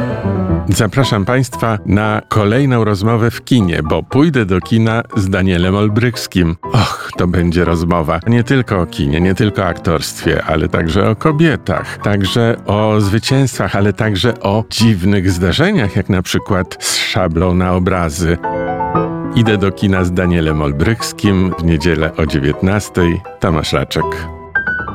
Zapraszam Państwa na kolejną rozmowę w kinie, bo pójdę do kina z Danielem Olbrychskim. Och, to będzie rozmowa nie tylko o kinie, nie tylko o aktorstwie, ale także o kobietach, także o zwycięstwach, ale także o dziwnych zdarzeniach, jak na przykład z szablą na obrazy. Idę do kina z Danielem Olbrychskim w niedzielę o 19:00. Tomasz Raczek.